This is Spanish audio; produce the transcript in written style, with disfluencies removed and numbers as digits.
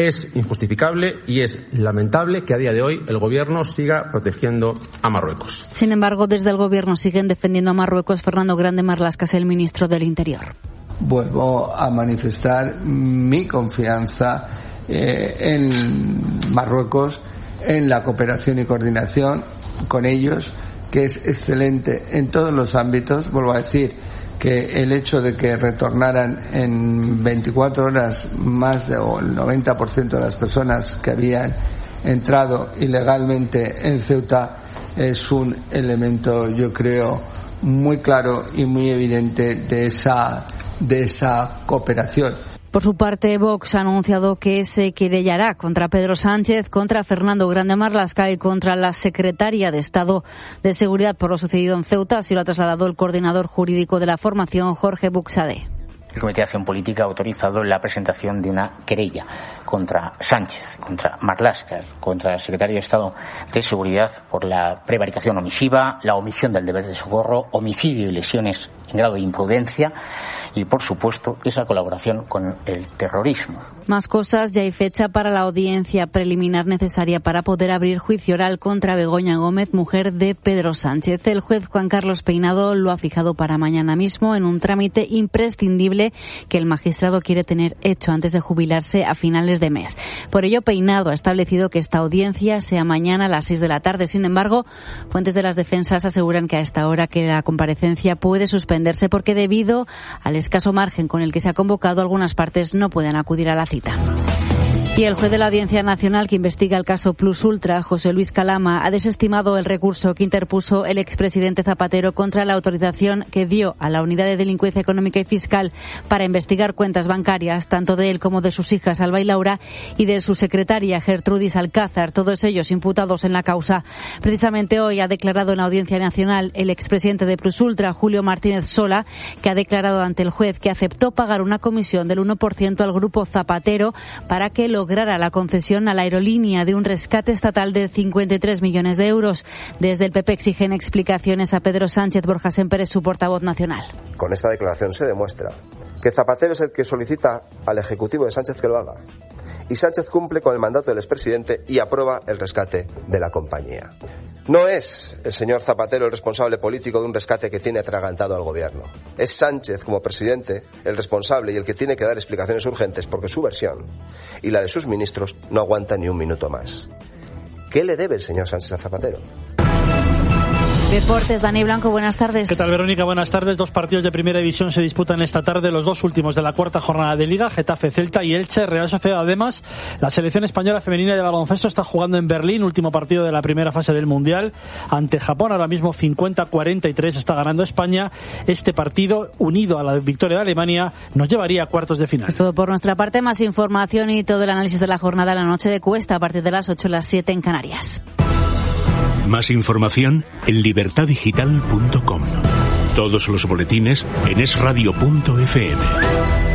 Es injustificable y es lamentable que a día de hoy el Gobierno siga protegiendo a Marruecos. Sin embargo, desde el Gobierno siguen defendiendo a Marruecos. Fernando Grande Marlaska, el ministro del Interior. Vuelvo a manifestar mi confianza en Marruecos, en la cooperación y coordinación con ellos, que es excelente en todos los ámbitos. Vuelvo a decir que el hecho de que retornaran en 24 horas más el 90% de las personas que habían entrado ilegalmente en Ceuta es un elemento, yo creo, muy claro y muy evidente de esa cooperación. Por su parte, Vox ha anunciado que se querellará contra Pedro Sánchez, contra Fernando Grande Marlaska y contra la secretaria de Estado de Seguridad por lo sucedido en Ceuta. Así lo ha trasladado el coordinador jurídico de la formación, Jorge Buxadé. El Comité de Acción Política ha autorizado la presentación de una querella contra Sánchez, contra Marlaska, contra el secretario de Estado de Seguridad por la prevaricación omisiva, la omisión del deber de socorro, homicidio y lesiones en grado de imprudencia y, por supuesto, esa colaboración con el terrorismo. Más cosas, ya hay fecha para la audiencia preliminar necesaria para poder abrir juicio oral contra Begoña Gómez, mujer de Pedro Sánchez. El juez Juan Carlos Peinado lo ha fijado para mañana mismo en un trámite imprescindible que el magistrado quiere tener hecho antes de jubilarse a finales de mes. Por ello, Peinado ha establecido que esta audiencia sea mañana a las 6 de la tarde. Sin embargo, fuentes de las defensas aseguran que a esta hora que la comparecencia puede suspenderse porque debido al escaso margen con el que se ha convocado, algunas partes no pueden acudir a la cita. Y el juez de la Audiencia Nacional que investiga el caso Plus Ultra, José Luis Calama, ha desestimado el recurso que interpuso el expresidente Zapatero contra la autorización que dio a la Unidad de Delincuencia Económica y Fiscal para investigar cuentas bancarias, tanto de él como de sus hijas Alba y Laura, y de su secretaria Gertrudis Alcázar, todos ellos imputados en la causa. Precisamente hoy ha declarado en la Audiencia Nacional el expresidente de Plus Ultra, Julio Martínez Sola, que ha declarado ante el juez que aceptó pagar una comisión del 1% al grupo Zapatero para que lograra la concesión a la aerolínea de un rescate estatal de 53 millones de euros. Desde el PP exigen explicaciones a Pedro Sánchez. Borja Sémper es su portavoz nacional. Con esta declaración se demuestra que Zapatero es el que solicita al Ejecutivo de Sánchez que lo haga. Y Sánchez cumple con el mandato del expresidente y aprueba el rescate de la compañía. No es el señor Zapatero el responsable político de un rescate que tiene atragantado al gobierno. Es Sánchez, como presidente, el responsable y el que tiene que dar explicaciones urgentes porque su versión y la de sus ministros no aguanta ni un minuto más. ¿Qué le debe el señor Sánchez a Zapatero? Deportes, Dani Blanco, buenas tardes. ¿Qué tal, Verónica? Buenas tardes. 2 partidos de primera división se disputan esta tarde, los 2 últimos de la cuarta jornada de Liga, Getafe, Celta y Elche, Real Sociedad. Además, la selección española femenina de baloncesto está jugando en Berlín, último partido de la primera fase del Mundial, ante Japón. Ahora mismo 50-43 está ganando España. Este partido, unido a la victoria de Alemania, nos llevaría a cuartos de final. Es todo por nuestra parte. Más información y todo el análisis de la jornada la noche de Cuesta a partir de las 8 a las 7 en Canarias. Más información en libertadigital.com. Todos los boletines en esradio.fm.